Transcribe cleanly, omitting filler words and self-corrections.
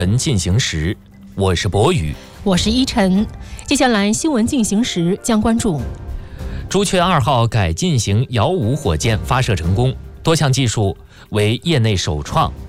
进行时，我是博宇， 我是依晨。接下来新闻进行时将关注： 朱雀2号改进型遥5火箭发射成功，多项技术为业内首创，